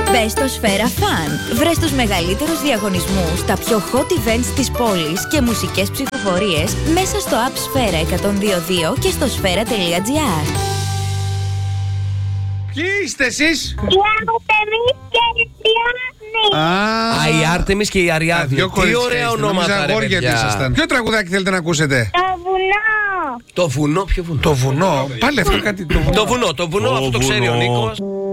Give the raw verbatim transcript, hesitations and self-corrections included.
Μπες στο Σφαίρα Fun. Βρες τους μεγαλύτερους διαγωνισμούς, τα πιο hot events της πόλης και μουσικές ψηφοφορίες μέσα στο app Σφαίρα εκατόν δύο δύο και στο σφαίρα τελεία τζι άρ. Ποιοι είστε εσείς? Η Άρτεμις και η Αριάδνη. Α, Α, η Άρτεμις και η Αριάδνη. Τι ωραία ονόματα, ρε παιδιά. Ποιο τραγουδάκι θέλετε να ακούσετε? Το βουνό. Το βουνό, ποιο βουνό? Το βουνό. Πάλι αυτό κάτι. Το βουνό. Το βουνό, το βουνό, αυτό το ξέρει ο Νίκος.